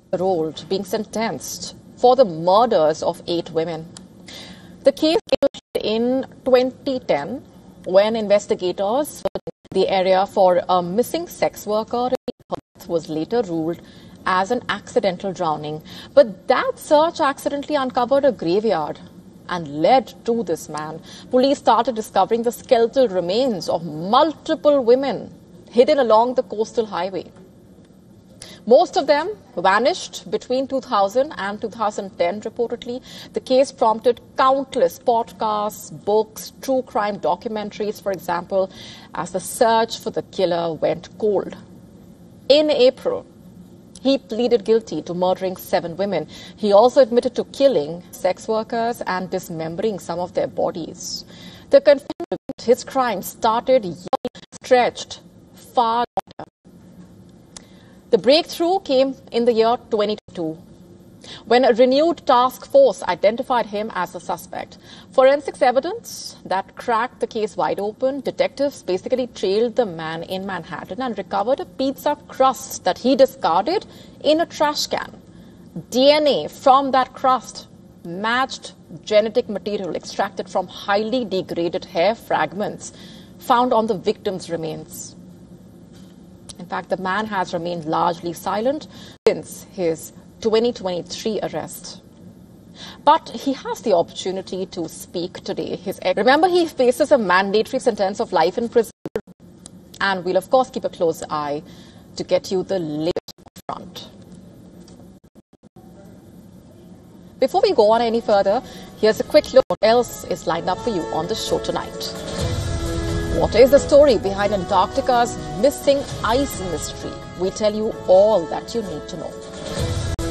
old being sentenced for the murders of 8 women. The case came in 2010 when investigators in the area for a missing sex worker was later ruled as an accidental drowning. But that search accidentally uncovered a graveyard and led to this man. Police started discovering the skeletal remains of multiple women hidden along the coastal highway. Most of them vanished between 2000 and 2010, reportedly. The case prompted countless podcasts, books, true crime documentaries, for example, as the search for the killer went cold. In April, he pleaded guilty to murdering 7 women. He also admitted to killing sex workers and dismembering some of their bodies. The confession, his crime started stretched far longer. The breakthrough came in the year 2022, when a renewed task force identified him as a suspect. Forensics evidence that cracked the case wide open. Detectives basically trailed the man in Manhattan and recovered a pizza crust that he discarded in a trash can. DNA from that crust matched genetic material extracted from highly degraded hair fragments found on the victim's remains. In fact, the man has remained largely silent since his 2023 arrest. But he has the opportunity to speak today. Remember, he faces a mandatory sentence of life in prison. And we'll, of course, keep a close eye to get you the latest front. Before we go on any further, here's a quick look at what else is lined up for you on the show tonight. What is the story behind Antarctica's missing ice mystery? We tell you all that you need to know.